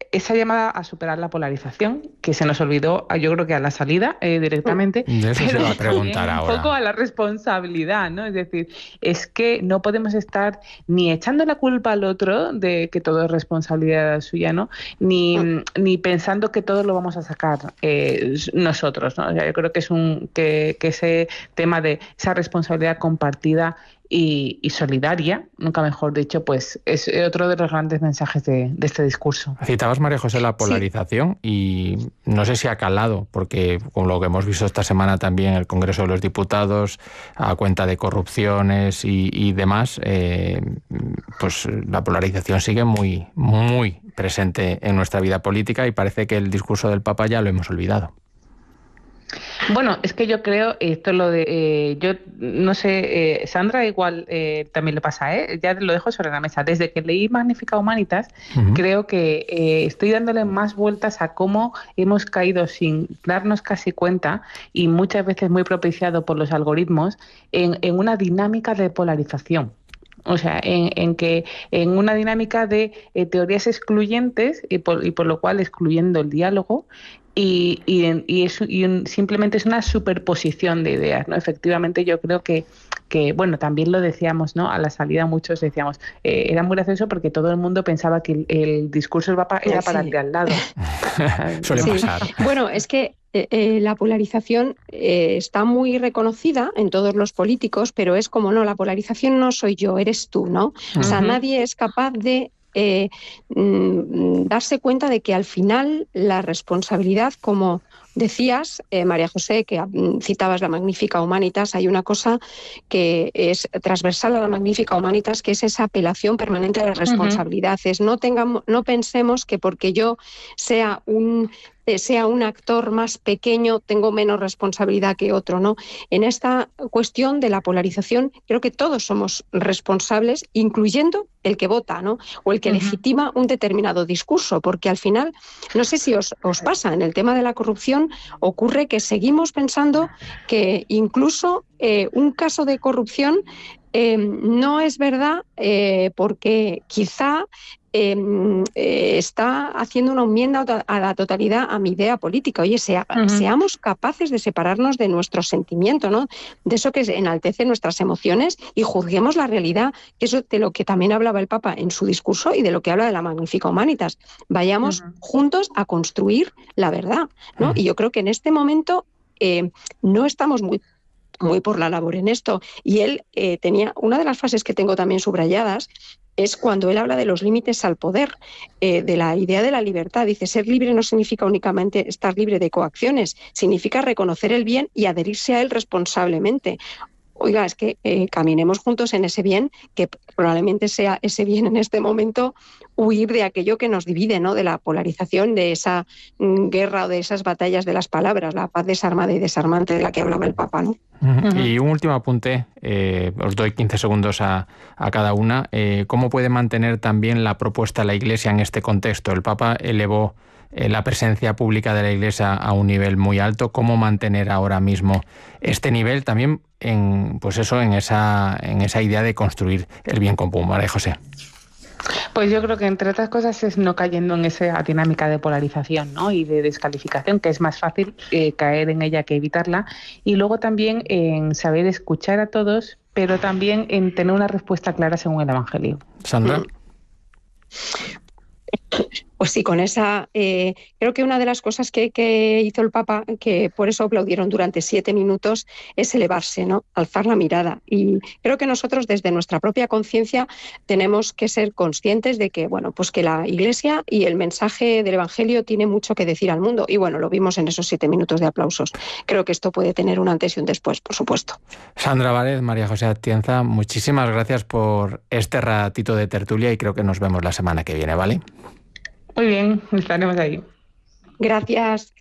esa llamada a superar la polarización, que se nos olvidó, yo creo que a la salida directamente, De eso pero se va a preguntar también un ahora. poco a la responsabilidad, ¿no? Es decir, es que no podemos estar ni echando la culpa al otro de que todo es responsabilidad suya, ¿no? Ni pensando que todo lo vamos a sacar nosotros, ¿no? O sea, yo creo que es que ese tema de esa responsabilidad compartida y solidaria, nunca mejor dicho, pues es otro de los grandes mensajes de este discurso. Citabas, María José, la Sí. polarización y no sé si ha calado, porque con lo que hemos visto esta semana también el Congreso de los Diputados, a cuenta de corrupciones y demás, pues la polarización sigue muy, muy presente en nuestra vida política y parece que el discurso del Papa ya lo hemos olvidado. Bueno, es que yo creo, esto lo de, yo no sé, Sandra igual también le pasa, ya lo dejo sobre la mesa. Desde que leí Magnificat Humanitas, creo que estoy dándole más vueltas a cómo hemos caído sin darnos casi cuenta, y muchas veces muy propiciado por los algoritmos, en una dinámica de polarización. O sea, en una dinámica de teorías excluyentes y por lo cual excluyendo el diálogo, simplemente es una superposición de ideas, ¿no? Efectivamente, yo creo que bueno, también lo decíamos, ¿no? A la salida muchos decíamos, era muy gracioso porque todo el mundo pensaba que el discurso del Papa era para el de al lado. Suele pasar. Bueno, es que la polarización está muy reconocida en todos los políticos, pero es como, no, la polarización no soy yo, eres tú, ¿no? O sea, nadie es capaz de darse cuenta de que al final la responsabilidad, como decías, María José, que citabas la Magnificat Humanitas, hay una cosa que es transversal a la Magnificat Humanitas, que es esa apelación permanente a la responsabilidad. Es no pensemos que porque yo sea un actor más pequeño, tengo menos responsabilidad que otro, ¿no? En esta cuestión de la polarización, creo que todos somos responsables, incluyendo el que vota, ¿no? O el que legitima un determinado discurso, porque al final, no sé si os pasa, en el tema de la corrupción ocurre que seguimos pensando que incluso un caso de corrupción no es verdad porque quizá está haciendo una enmienda a la totalidad a mi idea política. Oye, seamos capaces de separarnos de nuestro sentimiento, ¿no? De eso que enaltece nuestras emociones, y juzguemos la realidad, que es de lo que también hablaba el Papa en su discurso y de lo que habla de la Magnificat Humanitas. Vayamos juntos a construir la verdad, ¿no? Y yo creo que en este momento no estamos muy por la labor en esto. Y él tenía una de las frases que tengo también subrayadas, es cuando él habla de los límites al poder, de la idea de la libertad. Dice, ser libre no significa únicamente estar libre de coacciones, significa reconocer el bien y adherirse a él responsablemente. Oiga, es que caminemos juntos en ese bien, que probablemente sea ese bien en este momento, huir de aquello que nos divide, ¿no? De la polarización, de esa guerra o de esas batallas de las palabras, la paz desarmada y desarmante de la que hablaba el Papa, ¿no? Y un último apunte, os doy 15 segundos a cada una. ¿Cómo puede mantener también la propuesta de la Iglesia en este contexto? El Papa elevó la presencia pública de la Iglesia a un nivel muy alto. ¿Cómo mantener ahora mismo este nivel también en esa idea de construir el bien común? María José. Pues yo creo que entre otras cosas es no cayendo en esa dinámica de polarización, ¿no? Y de descalificación, que es más fácil caer en ella que evitarla. Y luego también en saber escuchar a todos, pero también en tener una respuesta clara según el Evangelio. Sandra. Pues sí, con esa... creo que una de las cosas que hizo el Papa, que por eso aplaudieron durante 7 minutos, es elevarse, ¿no? Alzar la mirada. Y creo que nosotros, desde nuestra propia conciencia, tenemos que ser conscientes de que, bueno, pues que la Iglesia y el mensaje del Evangelio tiene mucho que decir al mundo. Y bueno, lo vimos en esos 7 minutos de aplausos. Creo que esto puede tener un antes y un después, por supuesto. Sandra Várez, María José Atienza, muchísimas gracias por este ratito de tertulia y creo que nos vemos la semana que viene, ¿vale? Muy bien, estaremos ahí. Gracias.